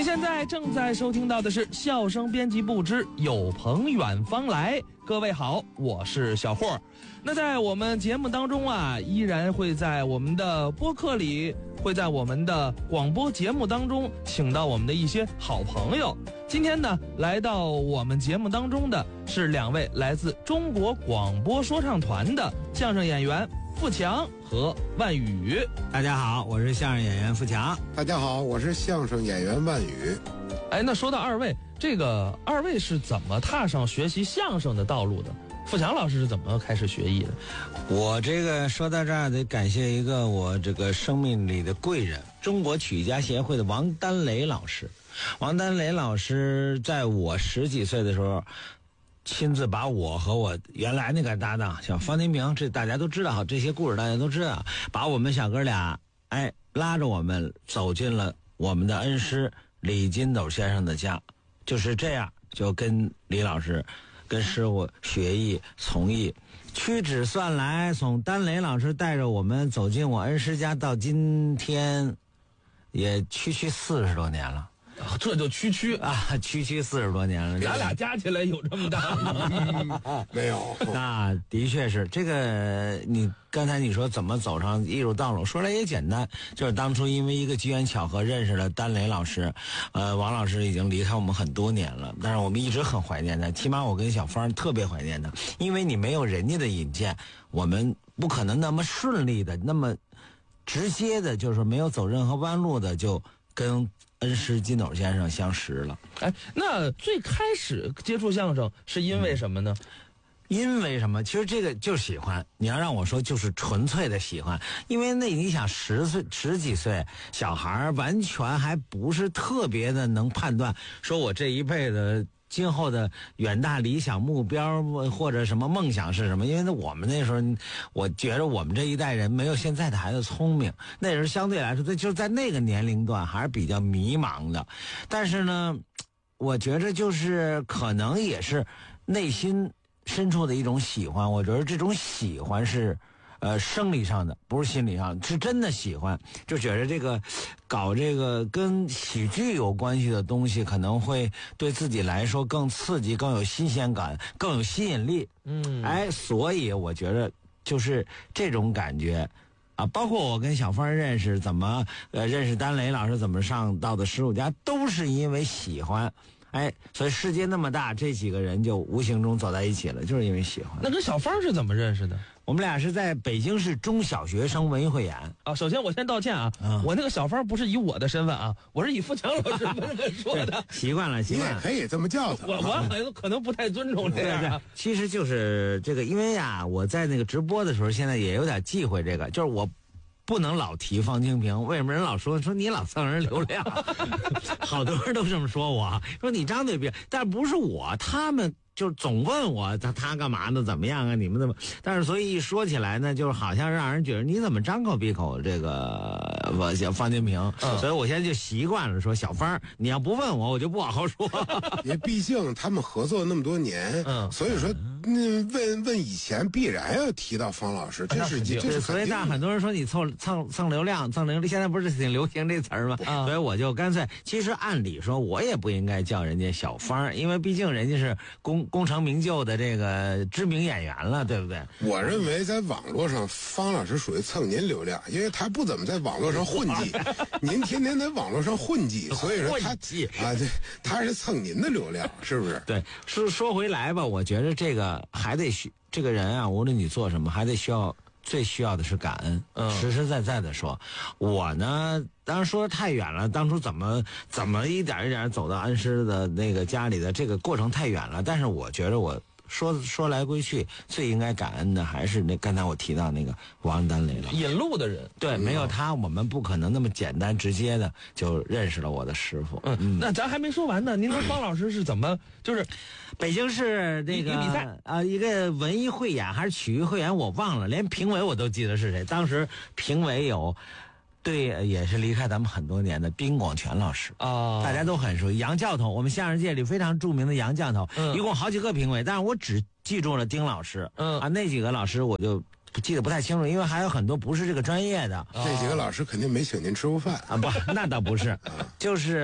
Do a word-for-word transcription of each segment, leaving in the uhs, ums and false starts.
您现在正在收听到的是笑声编辑部之有朋远方来。各位好，我是小霍。那在我们节目当中啊，依然会在我们的播客里，会在我们的广播节目当中请到我们的一些好朋友。今天呢，来到我们节目当中的是两位来自中国广播说唱团的相声演员富强和万宇。 大家好，我是相声演员富强。 大家好，我是相声演员万宇。 哎，那说到二位，这个二位是怎么踏上学习相声的道路的？富强老师是怎么开始学艺的？ 我这个说到这儿得感谢一个我这个生命里的贵人，中国曲艺家协会的王丹雷老师。王丹雷老师在我十几岁的时候，亲自把我和我原来那个搭档小方天平，这大家都知道，这些故事大家都知道，把我们小哥俩哎拉着我们走进了我们的恩师李金斗先生的家。就是这样，就跟李老师跟师傅学艺从艺，屈指算来，从丹雷老师带着我们走进我恩师家到今天，也区区四十多年了。 这就区区啊，区区四十多年了， 咱俩加起来有这么大吗？ 嗯、没有。 那的确是这个。你刚才你说怎么走上艺术道路，说来也简单，就是当初因为一个机缘巧合认识了丹雷老师。呃，王老师已经离开我们很多年了，但是我们一直很怀念他，起码我跟小芳特别怀念他，因为你没有人家的引荐，我们不可能那么顺利的，那么直接的，就是没有走任何弯路的就跟恩师金斗先生相识了。 哎，那最开始接触相声是因为什么呢？ 嗯、因为什么？其实这个就是喜欢。你要让我说，就是纯粹的喜欢。因为那你想，十岁十几岁小孩完全还不是特别的能判断，说我这一辈子今后的远大理想目标或者什么梦想是什么？因为我们那时候，我觉得我们这一代人没有现在的孩子聪明，那时候相对来说，就在那个年龄段还是比较迷茫的。但是呢，我觉得就是可能也是内心深处的一种喜欢。我觉得这种喜欢是呃，生理上的，不是心理上，是真的喜欢，就觉得这个搞这个跟喜剧有关系的东西，可能会对自己来说更刺激、更有新鲜感、更有吸引力。 嗯， 哎，所以我觉得就是这种感觉啊，包括我跟小芳认识，怎么呃认识丹雷老师，怎么上到的师傅家，都是因为喜欢。哎，所以世界那么大，这几个人就无形中走在一起了，就是因为喜欢。 那跟小芳是怎么认识的？ 我们俩是在北京市中小学生文艺汇演啊。首先我先道歉啊，嗯、我那个小芳不是以我的身份啊，我是以富强老师身份说的。 习惯了，习惯了， 你也可以这么叫他。 我我好像可能不太尊重这样、啊。 对对，其实就是这个，因为呀，我在那个直播的时候，现在也有点忌讳这个，就是我不能老提方清平。为什么人老说说你老蹭人流量？好多人都这么说我，说你张嘴闭，但不是我，他们就总问我他他干嘛呢？怎么样啊？你们怎么？但是所以一说起来呢，就是好像让人觉得你怎么张口闭口这个我小方清平、嗯，所以我现在就习惯了说小芳，你要不问我，我就不好好说。 也毕竟他们合作那么多年，嗯，所以说那问问以前必然要提到方老师，这是这是所以那很多人说你蹭蹭蹭流量，蹭流量，现在不是挺流行这词儿吗？嗯、所以我就干脆，其实按理说我也不应该叫人家小芳，因为毕竟人家是功功成名就的这个知名演员了，对不对？ 我认为在网络上，方老师属于蹭您流量，因为他不怎么在网络上混迹，您天天在网络上混迹，所以说他啊，对，他是蹭您的流量，是不是？ 对，说说回来吧，我觉得这个还得需这个人啊，无论你做什么，还得需要最需要的是感恩。嗯，实实在在的说，我呢，当然说的太远了，当初怎么怎么一点一点走到恩师的那个家里的这个过程太远了，但是我觉得我。说说来归去，最应该感恩的还是那刚才我提到那个王丹雷了， 引路的人。 对，没有他，我们不可能那么简单直接的就认识了我的师傅。 嗯，嗯那咱还没说完呢。您说方老师是怎么就是北京市那个比赛啊、呃，一个文艺汇演还是曲艺汇演，我忘了，连评委我都记得是谁。当时评委有。对，也是离开咱们很多年的宾广泉老师啊、哦，大家都很熟悉。杨教头，我们相声界里非常著名的杨教头，嗯，一共好几个评委，但是我只记住了丁老师，嗯啊，那几个老师我就记得不太清楚，因为还有很多不是这个专业的。 这几个老师肯定没请您吃过饭啊，不，那倒不是，就是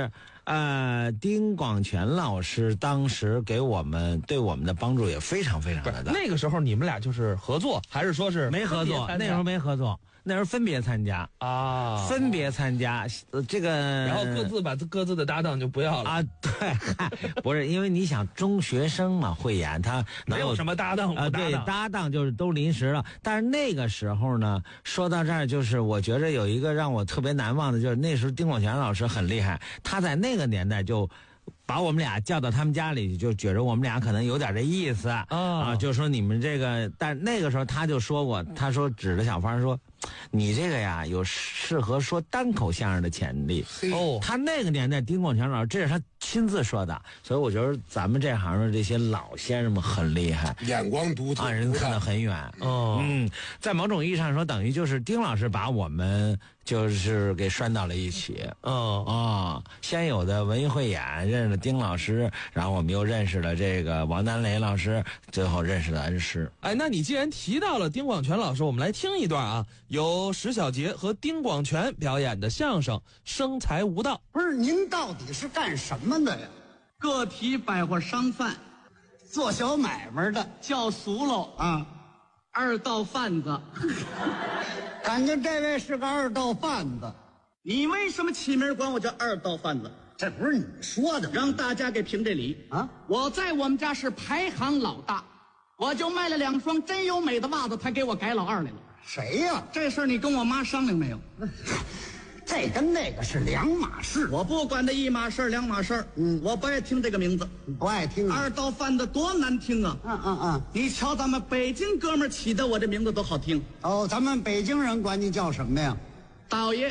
呃，丁广泉老师当时给我们对我们的帮助也非常非常的大。 那个时候你们俩就是合作，还是说是没合作？那时候没合作。那时候分别参加啊， 分别参加，呃，这个， 然后各自把各自的搭档就不要了啊。对，不是因为你想中学生嘛，汇演他没有什么搭档啊，对，搭档就是都临时了。但是那个时候呢，说到这儿，就是我觉得有一个让我特别难忘的，就是那时候丁广泉老师很厉害，他在那个年代就把我们俩叫到他们家里，就觉着我们俩可能有点这意思啊，啊就说你们这个，但那个时候他就说过，他说指着小芳说，你这个呀有适合说单口相声的潜力。哦，他那个年代丁广泉老师这是他亲自说的，所以我觉得咱们这行的这些老先生们很厉害， 眼光独特， 让人看得很远。哦，嗯，在某种意义上说，等于就是丁老师把我们就是给拴到了一起。嗯啊、哦，先有的文艺汇演认识了丁老师，然后我们又认识了这个王丹雷老师，最后认识了恩师。 哎，那你既然提到了丁广泉老师，我们来听一段啊，由石小杰和丁广泉表演的相声《生财无道》。 不是，您到底是干什么的呀？ 个体百货商贩， 做小买卖的叫俗喽啊， 二道贩子。 感觉这位是个二道贩子。 你为什么起名管我叫二道贩子？ 这不是你说的吗？ 让大家给评这理啊！ 我在我们家是排行老大，我就卖了两双真优美的袜子，他给我改老二来了。 谁呀、啊？ 这事儿你跟我妈商量没有？ 这跟那个是两码事。 我不管这一码事两码事。嗯，我不爱听这个名字。 你不爱听、啊？ 二道贩子多难听啊！ 嗯嗯嗯， 你瞧咱们北京哥们儿起的我这名字多好听。 哦，咱们北京人管你叫什么呀？ 道爷。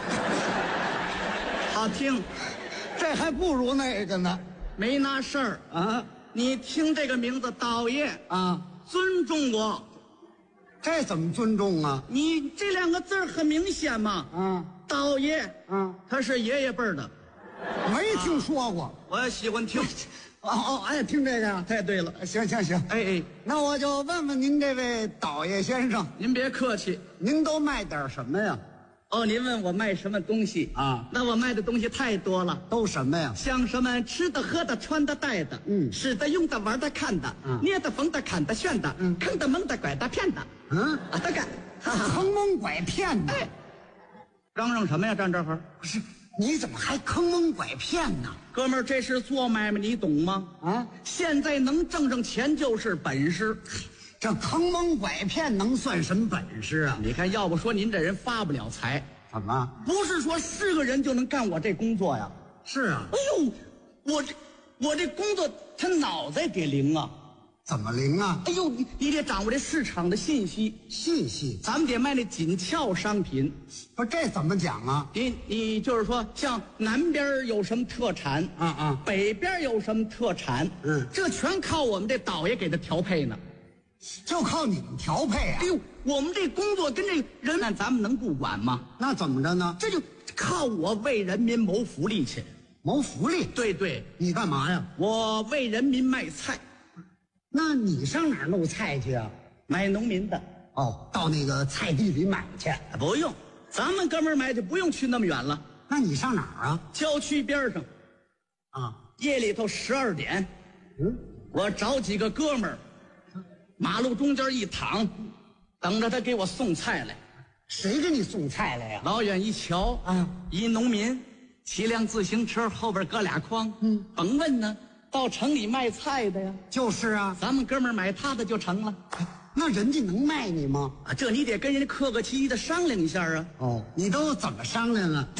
好听， 这还不如那个呢。 没那事儿啊！ 你听这个名字道爷啊， 尊重我。 这怎么尊重啊？ 你这两个字儿很明显嘛。 嗯， 道爷， 嗯， 他是爷爷辈儿的， 没听说过。 我也喜欢听。 哦哦，爱听这个呀？ 太对了。 行行行， 哎哎， 那我就问问您这位道爷先生， 您别客气， 您都卖点什么呀？ 哦，您问我卖什么东西啊？ 那我卖的东西太多了。 都什么呀？ 像什么吃的、喝的、穿的、戴的， 嗯， 使的、用的、玩的、看的， 嗯， 捏的、缝的、砍的、炫的， 嗯， 坑的、蒙的、拐的、骗的， 嗯， 啊，都干， 坑蒙拐骗的。 哎，嚷嚷什么呀？站这儿不是，你怎么还坑蒙拐骗呢？ 哥们儿，这是做买卖，你懂吗？ 啊， 现在能挣挣钱就是本事。 这坑蒙拐骗能算什么本事啊？ 你看，要不说您这人发不了财。 怎么？ 不是说是个人就能干我这工作呀？ 是啊。 哎呦，我这我这工作他脑袋得灵啊。 怎么灵啊？ 哎呦，你你得掌握这市场的信息。 信息？ 咱们得卖那紧俏商品。 不是，这怎么讲啊？ 你你就是说，像南边有什么特产， 啊啊， 北边有什么特产， 嗯， 这全靠我们这导爷给他调配呢。 就靠你们调配啊！ 哎呦，我们这工作跟这人，那咱们能不管吗？ 那怎么着呢？ 这就靠我为人民谋福利去。 谋福利？ 对对， 你干嘛呀？ 我为人民卖菜。 那你上哪儿弄菜去啊？ 买农民的。 哦，到那个菜地里买去？ 不用，咱们哥们儿买就不用去那么远了。 那你上哪儿啊？ 郊区边上。 啊， 夜里头十二点， 嗯， 我找几个哥们儿。马路中间一躺，等着他给我送菜来。 谁给你送菜来呀？ 老远一瞧啊， 一农民骑辆自行车，后边搁俩筐。嗯，甭问呢，到城里卖菜的呀。 就是啊， 咱们哥们儿买他的就成了。 那人家能卖你吗？ 啊，这你得跟人家客客气气的商量一下啊。 哦，你都怎么商量啊？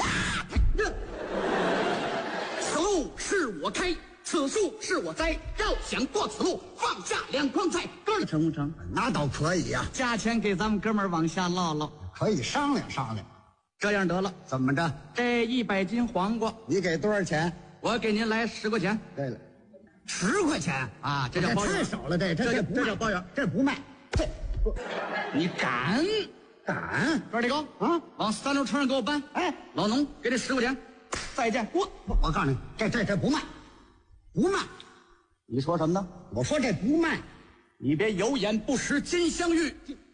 此路是我开，此树是我栽，要想过此路，放下两筐菜，哥成不成？ 那倒可以呀、啊， 价钱给咱们哥们儿往下唠唠， 可以商量商量。 这样得了， 怎么着？ 这一百斤黄瓜， 你给多少钱？ 我给您来十块钱。 对了，十块钱啊，这叫包圆。 太少了，这这这这这叫包圆， 这不卖。这， 你敢敢？ 哥儿几个啊，往三轮车上给我搬。 哎， 老农，给这十块钱，再见。滚！ 我告诉你，这这这不卖，不卖。 你说什么呢？ 我说这不卖。 你别有眼不识金镶玉。